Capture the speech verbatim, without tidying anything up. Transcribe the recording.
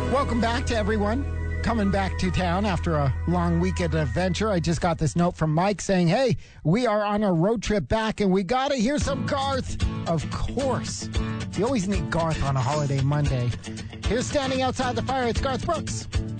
Welcome back to everyone coming back to town after a long weekend adventure. I just got this note from Mike saying, hey, we are on a road trip back and we got to hear some Garth. Of course. You always need Garth on a holiday Monday. Here's Standing Outside the Fire. It's Garth Brooks.